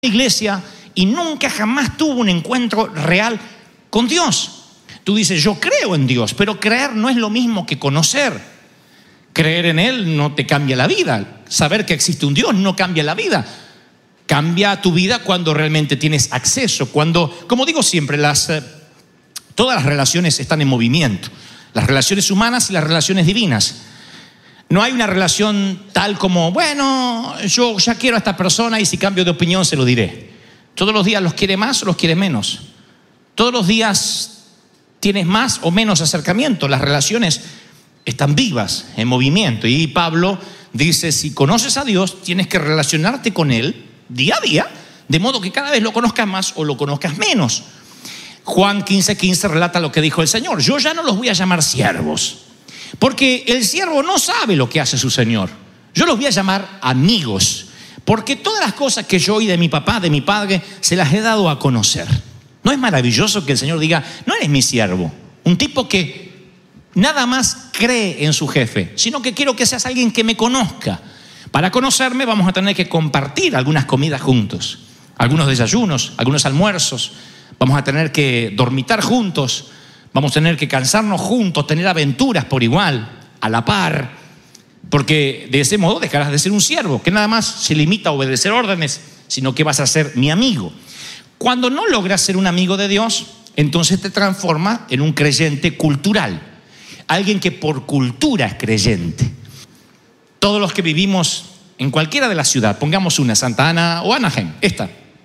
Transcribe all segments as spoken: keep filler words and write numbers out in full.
iglesia y nunca jamás tuvo un encuentro real con Dios. Tú dices, yo creo en Dios, pero creer no es lo mismo que conocer. Creer en Él no te cambia la vida. Saber que existe un Dios no cambia la vida. Cambia tu vida cuando realmente tienes acceso. Cuando, como digo siempre, las, eh, todas las relaciones están en movimiento. Las relaciones humanas y las relaciones divinas. No hay una relación tal como, bueno, yo ya quiero a esta persona y si cambio de opinión se lo diré. Todos los días los quiere más o los quiere menos. Todos los días tienes más o menos acercamiento. Las relaciones están vivas, en movimiento. Y Pablo dice, si conoces a Dios, tienes que relacionarte con Él día a día, de modo que cada vez lo conozcas más o lo conozcas menos. Juan quince quince relata lo que dijo el Señor. Yo ya no los voy a llamar siervos, porque el siervo no sabe lo que hace su Señor. Yo los voy a llamar amigos, porque todas las cosas que yo oí de mi papá, de mi padre, se las he dado a conocer. ¿No es maravilloso que el Señor diga, no eres mi siervo? Un tipo que nada más cree en su jefe, sino que quiero que seas alguien que me conozca. Para conocerme vamos a tener que compartir algunas comidas juntos, algunos desayunos, algunos almuerzos. Vamos a tener que dormitar juntos, vamos a tener que cansarnos juntos, tener aventuras por igual, a la par, porque de ese modo dejarás de ser un siervo, que nada más se limita a obedecer órdenes, sino que vas a ser mi amigo. Cuando no logras ser un amigo de Dios, entonces te transforma en un creyente cultural, alguien que por cultura es creyente. Todos los que vivimos en cualquiera de las ciudades, pongamos una, Santa Ana o Anaheim, esta.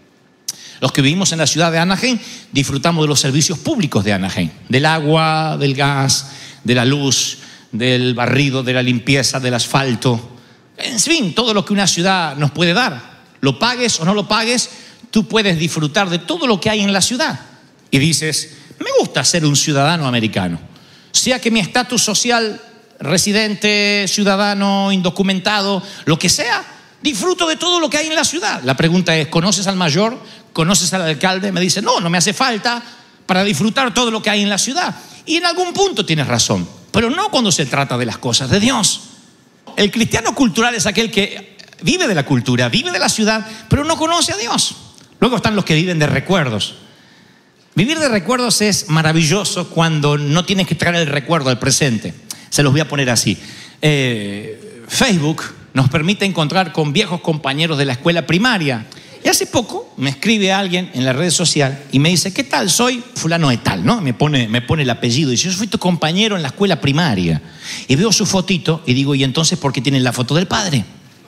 Los que vivimos en la ciudad de Anaheim disfrutamos de los servicios públicos de Anaheim, del agua, del gas, de la luz, del barrido, de la limpieza, del asfalto. En fin, todo lo que una ciudad nos puede dar. Lo pagues o no lo pagues, tú puedes disfrutar de todo lo que hay en la ciudad. Y dices, me gusta ser un ciudadano americano. Sea que mi estatus social, residente, ciudadano, indocumentado, lo que sea, disfruto de todo lo que hay en la ciudad. La pregunta es, ¿conoces al mayor? ¿Conoces al alcalde? Me dice, no, no me hace falta para disfrutar todo lo que hay en la ciudad. Y en algún punto tienes razón, pero no cuando se trata de las cosas de Dios. El cristiano cultural es aquel que vive de la cultura, vive de la ciudad, pero no conoce a Dios. Luego están los que viven de recuerdos. Vivir de recuerdos es maravilloso cuando no tienes que traer el recuerdo al presente. Se los voy a poner así. Eh, Facebook nos permite encontrar con viejos compañeros de la escuela primaria. Y hace poco me escribe alguien en la red social y me dice, ¿qué tal? Soy fulano de tal, ¿no? Me pone, me pone el apellido y dice, yo fui tu compañero en la escuela primaria. Y veo su fotito y digo, ¿y entonces por qué tienen la foto del padre?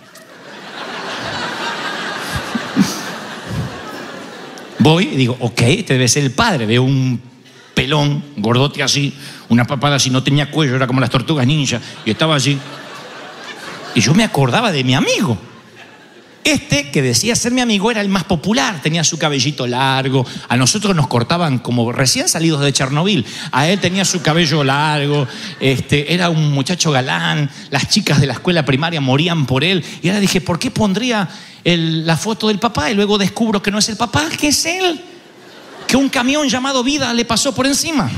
Voy y digo, ok, este debe ser el padre. Veo un pelón, gordote así, una papada así, no tenía cuello, era como las tortugas ninja, y estaba así. Y yo me acordaba de mi amigo. Este que decía ser mi amigo era el más popular, tenía su cabellito largo. A nosotros nos cortaban como recién salidos de Chernobyl. A él tenía su cabello largo, este, era un muchacho galán. Las chicas de la escuela primaria morían por él. Y ahora dije, ¿por qué pondría el, la foto del papá? Y luego descubro que no es el papá, que es él. Que un camión llamado vida le pasó por encima.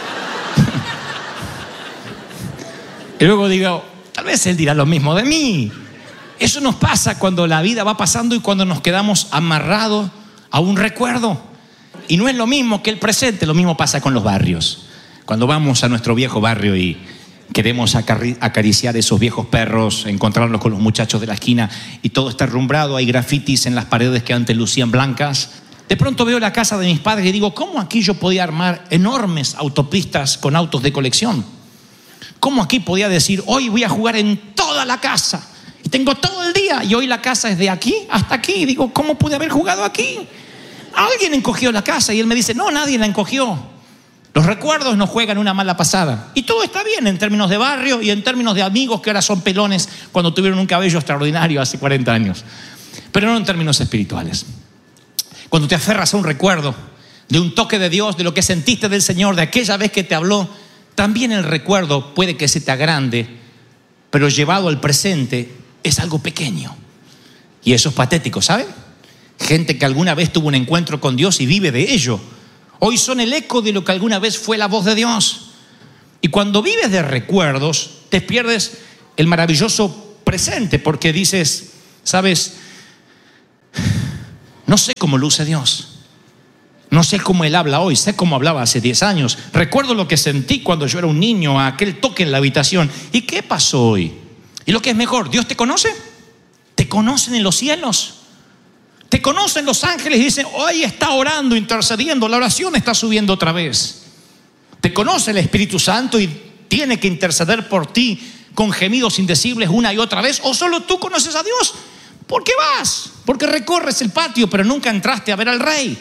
Y luego digo, tal vez él dirá lo mismo de mí. Eso nos pasa cuando la vida va pasando y cuando nos quedamos amarrados a un recuerdo. Y no es lo mismo que el presente, lo mismo pasa con los barrios. Cuando vamos a nuestro viejo barrio y queremos acariciar esos viejos perros, encontrarnos con los muchachos de la esquina y todo está rumbrado, hay grafitis en las paredes que antes lucían blancas. De pronto veo la casa de mis padres y digo, ¿cómo aquí yo podía armar enormes autopistas con autos de colección? ¿Cómo aquí podía decir, hoy voy a jugar en toda la casa? Y tengo todo el día y hoy la casa es de aquí hasta aquí. Y digo, ¿cómo pude haber jugado aquí? Alguien encogió la casa y él me dice, no, nadie la encogió. Los recuerdos nos juegan una mala pasada. Y todo está bien en términos de barrio y en términos de amigos que ahora son pelones cuando tuvieron un cabello extraordinario hace cuarenta años. Pero no en términos espirituales. Cuando te aferras a un recuerdo de un toque de Dios, de lo que sentiste del Señor, de aquella vez que te habló, también el recuerdo puede que se te agrande, pero llevado al presente es algo pequeño. Y eso es patético, ¿saben? Gente que alguna vez tuvo un encuentro con Dios y vive de ello. Hoy son el eco de lo que alguna vez fue la voz de Dios. Y cuando vives de recuerdos, te pierdes el maravilloso presente, porque dices, ¿sabes? No sé cómo luce Dios. No sé cómo Él habla hoy, sé cómo hablaba hace diez años. Recuerdo lo que sentí cuando yo era un niño, aquel toque en la habitación. ¿Y qué pasó hoy? Y lo que es mejor, ¿Dios te conoce? ¿Te conocen en los cielos? ¿Te conocen los ángeles y dicen, hoy está orando, intercediendo, la oración está subiendo otra vez? ¿Te conoce el Espíritu Santo y tiene que interceder por ti con gemidos indecibles una y otra vez? ¿O solo tú conoces a Dios? ¿Por qué vas? Porque recorres el patio, pero nunca entraste a ver al Rey.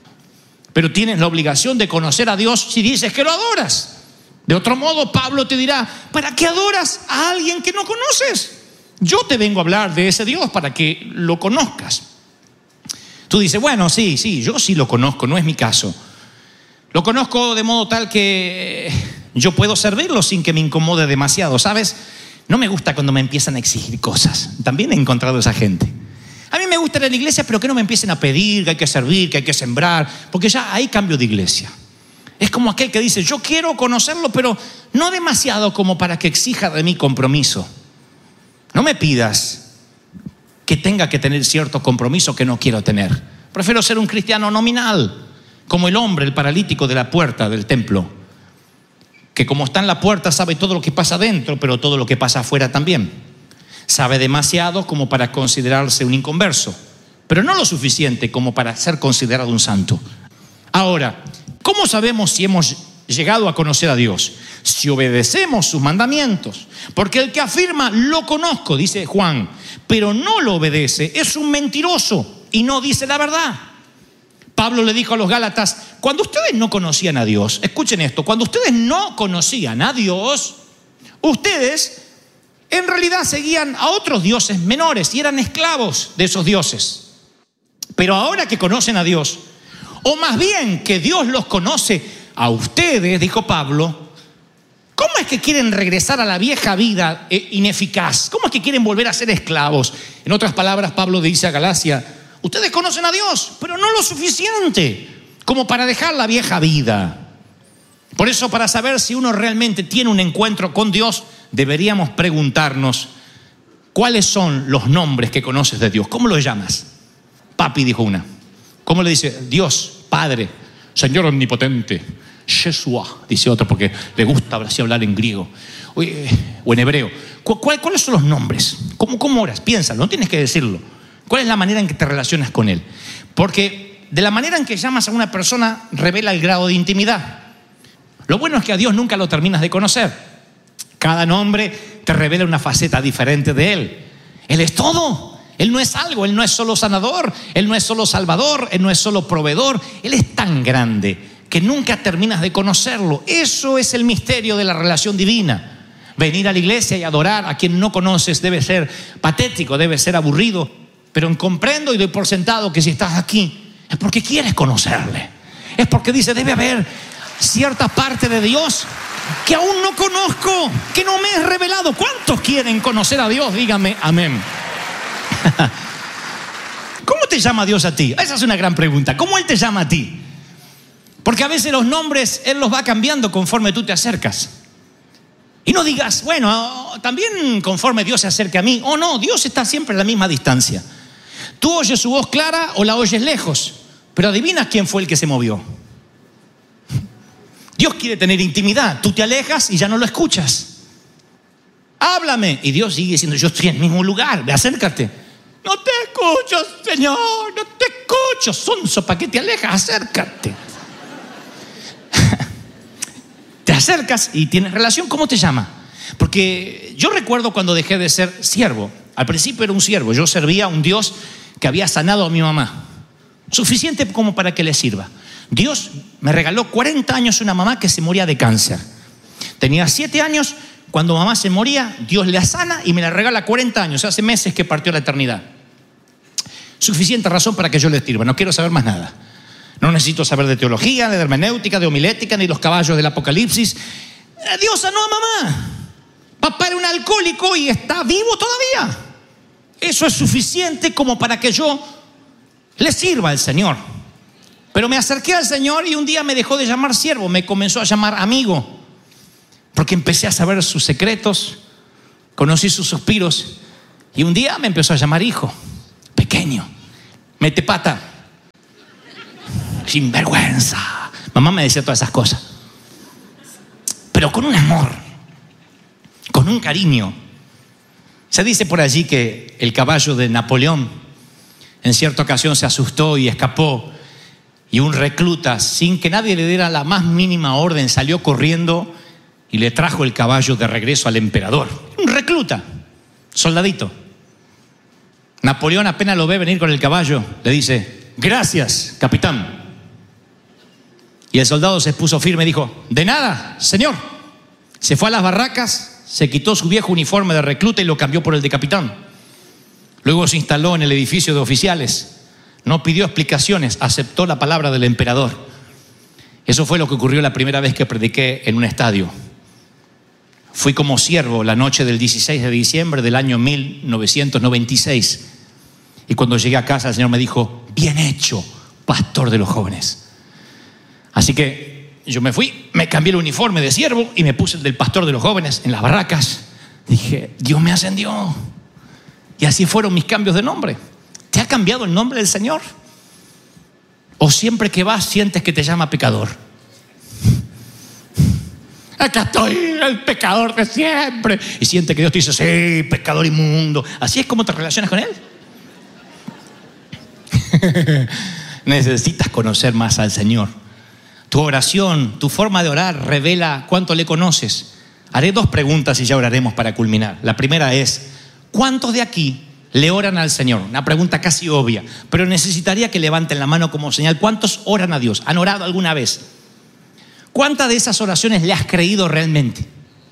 Pero tienes la obligación de conocer a Dios si dices que lo adoras. De otro modo, Pablo te dirá, ¿para qué adoras a alguien que no conoces? Yo te vengo a hablar de ese Dios para que lo conozcas. Tú dices, bueno, sí, sí, yo sí lo conozco, no es mi caso. Lo conozco de modo tal que yo puedo servirlo sin que me incomode demasiado, ¿sabes? No me gusta cuando me empiezan a exigir cosas. También he encontrado esa gente. A mí me gusta ir a la iglesia, pero que no me empiecen a pedir que hay que servir, que hay que sembrar, porque ya hay cambio de iglesia. Es como aquel que dice, yo quiero conocerlo, pero no demasiado como para que exija de mí compromiso. No me pidas que tenga que tener cierto compromiso que no quiero tener. Prefiero ser un cristiano nominal, como el hombre, el paralítico de la puerta del templo, que como está en la puerta sabe todo lo que pasa adentro, pero todo lo que pasa afuera también. Sabe demasiado como para considerarse un inconverso, pero no lo suficiente como para ser considerado un santo. Ahora, ¿cómo sabemos si hemos llegado a conocer a Dios? Si obedecemos sus mandamientos. Porque el que afirma, lo conozco, dice Juan, pero no lo obedece, es un mentiroso y no dice la verdad. Pablo le dijo a los Gálatas, cuando ustedes no conocían a Dios, escuchen esto, cuando ustedes no conocían a Dios, ustedes en realidad seguían a otros dioses menores y eran esclavos de esos dioses. Pero ahora que conocen a Dios, o más bien que Dios los conoce a ustedes, dijo Pablo, ¿cómo es que quieren regresar a la vieja vida ineficaz? ¿Cómo es que quieren volver a ser esclavos? En otras palabras, Pablo dice a Galacia, ustedes conocen a Dios, pero no lo suficiente como para dejar la vieja vida. Por eso, para saber si uno realmente tiene un encuentro con Dios, deberíamos preguntarnos, ¿cuáles son los nombres que conoces de Dios? ¿Cómo los llamas? Papi, dijo una. ¿Cómo le dice? Dios, Padre, Señor omnipotente, Yeshua, dice otro, porque le gusta así hablar en griego o en hebreo. ¿Cuáles son los nombres? ¿Cómo, cómo oras? Piénsalo, no tienes que decirlo. ¿Cuál es la manera en que te relacionas con Él? Porque de la manera en que llamas a una persona revela el grado de intimidad. Lo bueno es que a Dios nunca lo terminas de conocer. Cada nombre te revela una faceta diferente de Él. Él es todo. Él no es algo. Él no es solo sanador. Él no es solo salvador. Él no es solo proveedor. Él es tan grande que nunca terminas de conocerlo. Eso es el misterio de la relación divina. Venir a la iglesia y adorar a quien no conoces debe ser patético, debe ser aburrido. Pero comprendo y doy por sentado que si estás aquí es porque quieres conocerle. Es porque dice, debe haber cierta parte de Dios que aún no conozco, que no me es revelado. ¿Cuántos quieren conocer a Dios? Dígame amén. ¿Cómo te llama Dios a ti? Esa es una gran pregunta. ¿Cómo Él te llama a ti? Porque a veces los nombres Él los va cambiando conforme tú te acercas. Y no digas, bueno, también conforme Dios se acerque a mí. Oh no, Dios está siempre a la misma distancia. Tú oyes su voz clara o la oyes lejos, pero adivinas quién fue el que se movió. Dios quiere tener intimidad. Tú te alejas y ya no lo escuchas. Háblame. Y Dios sigue diciendo, yo estoy en el mismo lugar, ve, acércate. No te escucho, Señor, no te escucho. Sonso, ¿para qué te alejas? Acércate. Te acercas y tienes relación. ¿Cómo te llama? Porque yo recuerdo cuando dejé de ser siervo. Al principio era un siervo. Yo servía a un Dios que había sanado a mi mamá. Suficiente como para que le sirva. Dios me regaló cuarenta años una mamá que se moría de cáncer. Tenía siete años, cuando mamá se moría, Dios la sana y me la regala cuarenta años. Hace meses que partió la eternidad. Suficiente razón para que yo le sirva. No quiero saber más nada. No necesito saber de teología, de hermenéutica, de homilética, ni los caballos del Apocalipsis. Dios sanó a mamá. Papá era un alcohólico y está vivo todavía. Eso es suficiente como para que yo le sirva al Señor. Pero me acerqué al Señor y un día me dejó de llamar siervo, me comenzó a llamar amigo, porque empecé a saber sus secretos, conocí sus suspiros y un día me empezó a llamar hijo, pequeño, mete pata. sinvergüenza. Mamá me decía todas esas cosas. Pero con un amor, con un cariño. Se dice por allí que el caballo de Napoleón en cierta ocasión se asustó y escapó. Y un recluta, sin que nadie le diera la más mínima orden, salió corriendo y le trajo el caballo de regreso al emperador. Un recluta, soldadito. Napoleón apenas lo ve venir con el caballo, le dice: gracias, capitán. Y el soldado se puso firme y dijo: de nada, señor. Se fue a las barracas, se quitó su viejo uniforme de recluta y lo cambió por el de capitán. Luego se instaló en el edificio de oficiales. No pidió explicaciones, aceptó la palabra del emperador. Eso fue lo que ocurrió la primera vez que prediqué en un estadio. Fui como siervo la noche del dieciséis de diciembre del año mil novecientos noventa y seis. Y cuando llegué a casa, el Señor me dijo: bien hecho, pastor de los jóvenes. Así que yo me fui, me cambié el uniforme de siervo y me puse el del pastor de los jóvenes en las barracas. Dije: Dios me ascendió. Y así fueron mis cambios de nombre. ¿Te ha cambiado el nombre del Señor? ¿O siempre que vas sientes que te llama pecador? Acá estoy, el pecador de siempre. Y sientes que Dios te dice: sí, pecador inmundo. ¿Así es como te relacionas con Él? Necesitas conocer más al Señor. Tu oración, tu forma de orar revela cuánto le conoces. Haré dos preguntas y ya oraremos para culminar. La primera es: ¿cuántos de aquí le oran al Señor? Una pregunta casi obvia, pero necesitaría que levanten la mano como señal. ¿Cuántos oran a Dios? ¿Han orado alguna vez? ¿Cuántas de esas oraciones le has creído realmente?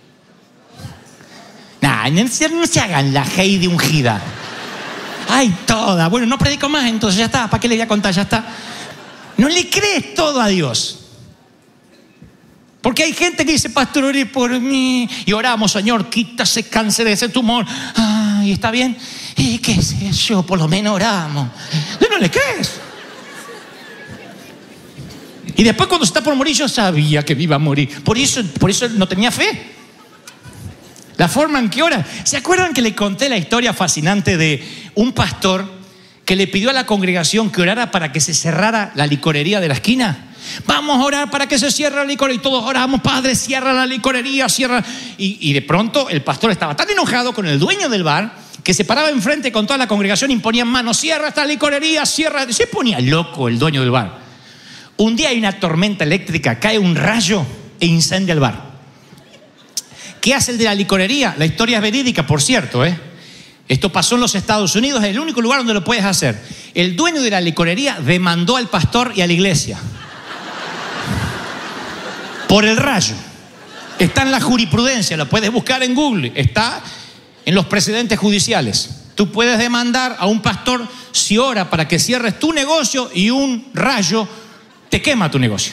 Nah, no se, no se hagan la Heidi ungida. Ay, toda. Bueno, no predico más, entonces ya está. ¿Para qué le voy a contar? Ya está. No le crees todo a Dios. Porque hay gente que dice: pastor, oré por mí. Y oramos: Señor, quita ese cáncer, ese tumor. Ay, ¿está bien? ¿Y qué sé yo? Por lo menos oramos. ¿Tú no le crees? Y después, cuando se está por morir, yo sabía que me iba a morir. Por eso, por eso no tenía fe. La forma en que ora. ¿Se acuerdan que le conté la historia fascinante de un pastor que le pidió a la congregación que orara para que se cerrara la licorería de la esquina? Vamos a orar para que se cierre la licorería. Y todos oramos: Padre, cierra la licorería, cierra. Y, y de pronto el pastor estaba tan enojado con el dueño del bar que se paraba enfrente con toda la congregación y imponía manos: cierra esta licorería, cierra. Se ponía loco el dueño del bar. Un día hay una tormenta eléctrica, cae un rayo e incendia el bar. ¿Qué hace el de la licorería? La historia es verídica, por cierto, ¿eh? Esto pasó en los Estados Unidos, es el único lugar donde lo puedes hacer. El dueño de la licorería demandó al pastor y a la iglesia por el rayo. Está en la jurisprudencia, lo puedes buscar en Google, está en los precedentes judiciales. Tú puedes demandar a un pastor si ora para que cierres tu negocio y un rayo te quema tu negocio.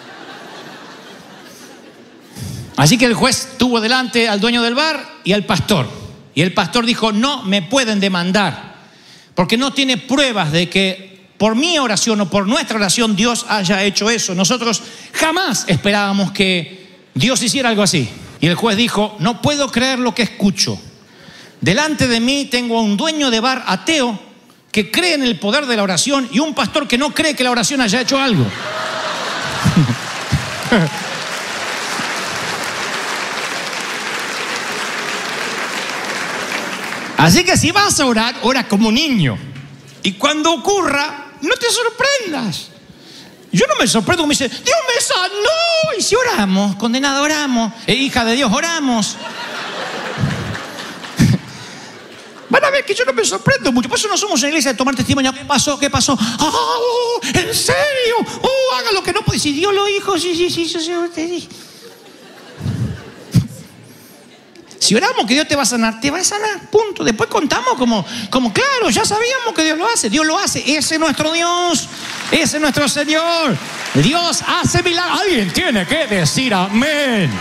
Así que el juez tuvo delante al dueño del bar y al pastor. Y el pastor dijo: no me pueden demandar, porque no tiene pruebas de que por mi oración o por nuestra oración Dios haya hecho eso. Nosotros jamás esperábamos que Dios hiciera algo así. Y el juez dijo: no puedo creer lo que escucho. Delante de mí tengo a un dueño de bar ateo que cree en el poder de la oración y un pastor que no cree que la oración haya hecho algo. Así que si vas a orar, ora como niño. Y cuando ocurra, no te sorprendas. Yo no me sorprendo cuando me dice: Dios me sanó. Y si oramos, condenada, oramos. E hija de Dios, oramos. Van a ver que yo no me sorprendo mucho. Por eso no somos una iglesia de tomar testimonio. ¿Qué pasó? ¿Qué pasó? ¡Oh! ¿En serio? ¡Oh! Haga lo que no puede. Si Dios lo dijo, sí, sí, sí, sí, sí. Si oramos que Dios te va a sanar, te va a sanar, punto. Después contamos como, como claro, ya sabíamos que Dios lo hace. Dios lo hace, ese es nuestro Dios, ese es nuestro Señor. Dios hace milagros. Alguien tiene que decir amén.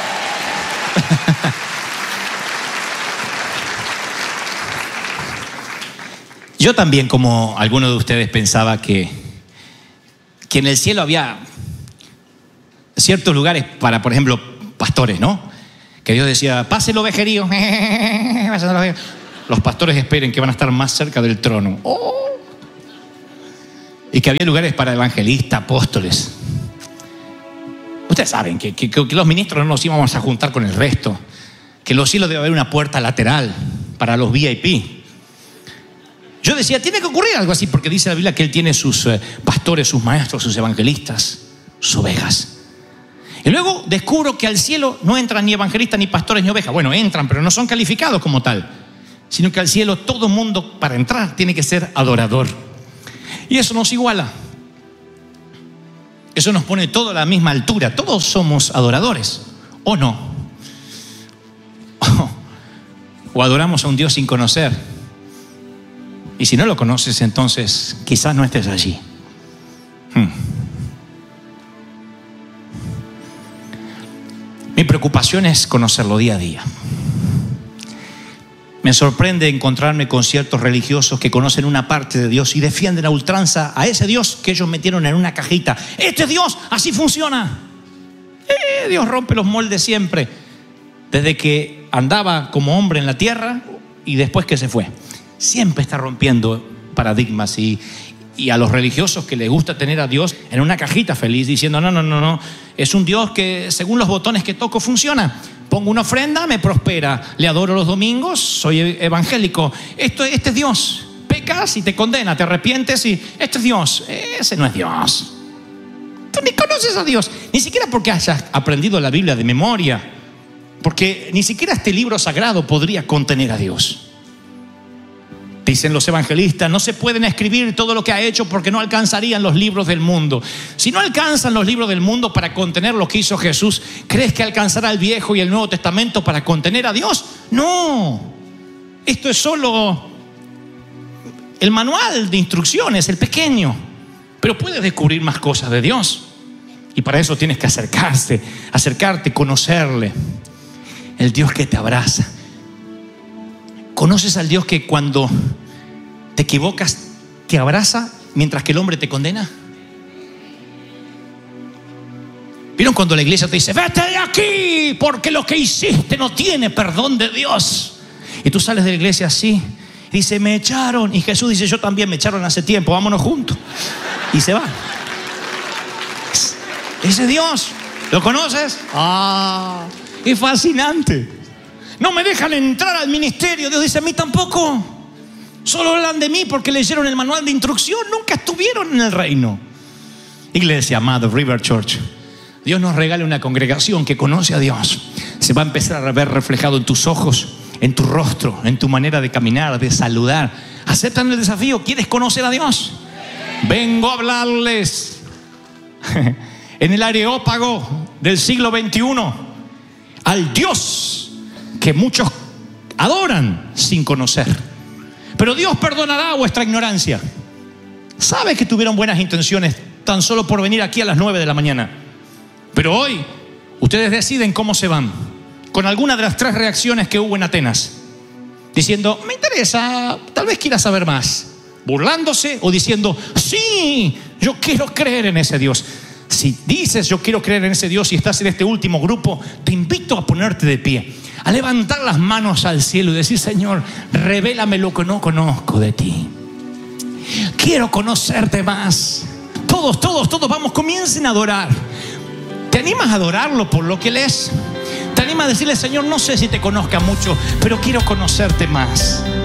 Yo también, como algunos de ustedes, pensaba que, que en el cielo había ciertos lugares para, por ejemplo, pastores, ¿no? Que Dios decía: pase el ovejerío. Los pastores esperen que van a estar más cerca del trono. Oh. y que había lugares para evangelistas, apóstoles. Ustedes saben que, que, que los ministros no nos íbamos a juntar con el resto, que en los cielos debe haber una puerta lateral para los V I P. Yo decía, tiene que ocurrir algo así, porque dice la Biblia que Él tiene sus eh, pastores, sus maestros, sus evangelistas, sus ovejas. Y luego descubro que al cielo no entran ni evangelistas, ni pastores, ni ovejas. Bueno, entran, pero no son calificados como tal, sino que al cielo todo mundo para entrar tiene que ser adorador. Y eso nos iguala. Eso nos pone todo a la misma altura. Todos somos adoradores, ¿o no? O adoramos a un Dios sin conocer. Y si no lo conoces, entonces quizás no estés allí. Hmm. Mi preocupación es conocerlo día a día. Me sorprende encontrarme con ciertos religiosos que conocen una parte de Dios y defienden a ultranza a ese Dios que ellos metieron en una cajita. Este Dios así funciona. Eh, Dios rompe los moldes siempre, desde que andaba como hombre en la tierra y después que se fue. Siempre está rompiendo paradigmas y, y a los religiosos que les gusta tener a Dios en una cajita feliz diciendo no, no, no, no, es un Dios que según los botones que toco funciona. Pongo una ofrenda, me prospera. Le adoro los domingos, soy evangélico. Esto, este es Dios. Pecas y te condena, te arrepientes y este es Dios. Ese no es Dios. Tú ni conoces a Dios, ni siquiera porque hayas aprendido la Biblia de memoria, porque ni siquiera este libro sagrado podría contener a Dios. Dicen los evangelistas, no se pueden escribir todo lo que ha hecho porque no alcanzarían los libros del mundo. Si no alcanzan los libros del mundo para contener lo que hizo Jesús, ¿crees que alcanzará el Viejo y el Nuevo Testamento para contener a Dios? No. Esto es solo el manual de instrucciones, el pequeño. Pero puedes descubrir más cosas de Dios. Y para eso tienes que acercarse, acercarte, conocerle. El Dios que te abraza. ¿Conoces al Dios que cuando te equivocas te abraza mientras que el hombre te condena? ¿Vieron cuando la iglesia te dice, vete de aquí porque lo que hiciste no tiene perdón de Dios? Y tú sales de la iglesia así, y dice, me echaron. Y Jesús dice, yo también me echaron hace tiempo, vámonos juntos. Y se va. Ese Dios, ¿lo conoces? Ah, es fascinante. No me dejan entrar al ministerio. Dios dice, a mí tampoco. Solo hablan de mí porque leyeron el manual de instrucción. Nunca estuvieron en el reino. Iglesia, amado, River Church, Dios nos regala una congregación que conoce a Dios. Se va a empezar a ver reflejado en tus ojos, en tu rostro, en tu manera de caminar, de saludar. ¿Aceptan el desafío? ¿Quieres conocer a Dios? Vengo a hablarles en el areópago del siglo veintiuno al Dios que muchos adoran sin conocer. Pero Dios perdonará vuestra ignorancia. Sabe que tuvieron buenas intenciones tan solo por venir aquí a las nueve de la mañana. Pero hoy ustedes deciden cómo se van, con alguna de las tres reacciones que hubo en Atenas, diciendo, me interesa, tal vez quiera saber más, burlándose o diciendo, sí, yo quiero creer en ese Dios. Si dices yo quiero creer en ese Dios y estás en este último grupo, te invito a ponerte de pie, a levantar las manos al cielo y decir, Señor, revélame lo que no conozco de ti. Quiero conocerte más. Todos, todos, todos, vamos, comiencen a adorar. ¿Te animas a adorarlo por lo que Él es? ¿Te animas a decirle, Señor, no sé si te conozca mucho, pero quiero conocerte más?